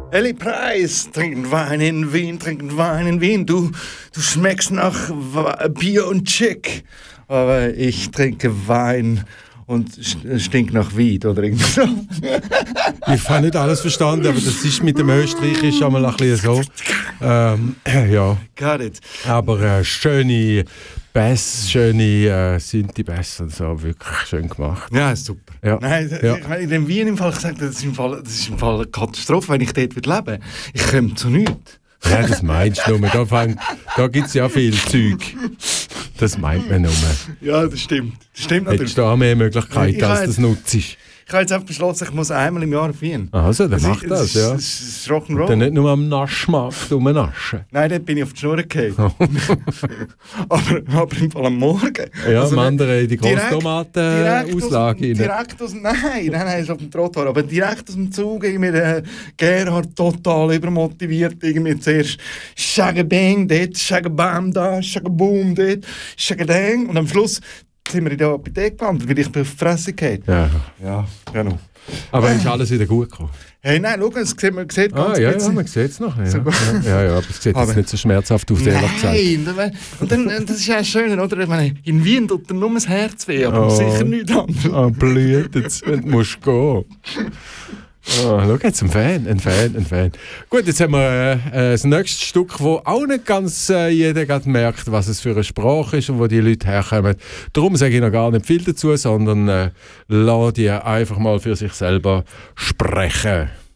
Ellie Preis, trinken Wein in Wien, trinken Wein in Wien. Du schmeckst nach Bier und Chick. Aber ich trinke Wein und stink nach Weed oder irgendwie so. Ich habe nicht alles verstanden, aber das ist mit dem Österreichisch einmal ein bisschen so. Ja. Got it. Aber schöne Bass, schöne Synthi-Bass und so, wirklich schön gemacht. Ja, super. Ja. Nein, Ja. Ich habe in dem Wien im Fall gesagt, das ist im Fall eine Katastrophe, wenn ich dort leben würde. Ich komme zu nichts. Ja, das meinst du nur. Da gibt es ja viel Zeug. Das meint man nur. Ja, das stimmt. Das stimmt natürlich. Hättest du da mehr Möglichkeiten, als das nutzt? Ich habe jetzt einfach beschlossen, ich muss einmal im Jahr auf Wien. Also, dann mach das, ja. Das ist Rock'n'Roll. Dann nicht nur am Naschmarkt rumnaschen. Nein, dort bin ich auf die Schnur gefallen. aber im Fall am Morgen. Ja, Also, am anderen in die Großtomaten-Auslage. Direkt aus nein, ist auf dem Trottoir. Aber direkt aus dem Zug, irgendwie Gerhard total übermotiviert. Irgendwie zuerst Shagadang dort, Shagabam da, Shagaboom dort, Shagadang. Und am Schluss sind wir in der Apotheke gelandet, weil ich bin auf die Fresse gefallen. Ja, genau. aber ist alles wieder gut gekommen? Hey, nein, schau, man sieht ganz ja, man sieht es noch. Ja. So Ja, aber es sieht jetzt nicht so schmerzhaft aus, ehrlich gesagt. Nein, und dann, das ist ja schön, oder? Ich meine, in Wien tut nur das Herz weh, aber sicher nichts anderes. Blüht jetzt, wenn du musst gehen. Schau, jetzt ein Fan. Gut, jetzt haben wir das nächste Stück, wo auch nicht ganz jeder gerade merkt, was es für eine Sprache ist und wo die Leute herkommen. Darum sage ich noch gar nicht viel dazu, sondern lasse die einfach mal für sich selber sprechen.